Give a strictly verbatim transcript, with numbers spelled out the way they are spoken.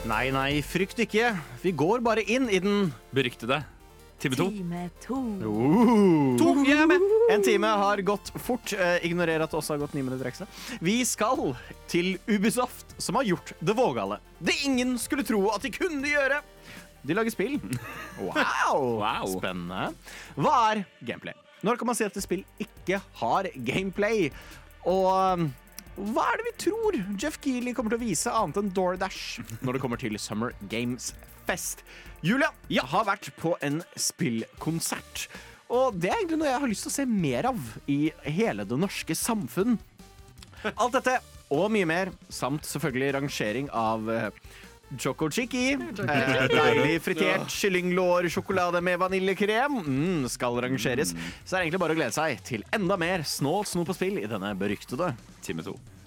Nei, nei, frykt ikke. Vi går bare inn i den Beryktede time to. Time to. uh. To, jeg er med! En time har gått fort. Eh, ignorer at det også har gått ni minutter ekstra. Vi skal til Ubisoft, som har gjort det vågale. Det ingen skulle tro at de kunne gjøre. De lager spill. Wow! Wow. Spennende. Hva er gameplay? Når kan man si at et spill ikke har gameplay? Og um, hva er det vi tror Jeff Keighley kommer til å vise annet enn DoorDash når det kommer til Summer Games Fest? Julia ja. har vært på en spillkonsert. Og det er egentlig noe jeg har lyst til å se mer av i hele det norske samfunn. Alt dette og mye mer, samt selvfølgelig rangering av uh, Choco Chicky. Eh, deilig fritert kyllinglårsjokolade med vaniljekrem. Mm, skal rangeres. Så er det egentlig bare å glede seg til enda mer snålt snop på spill i denne beryktede Time to.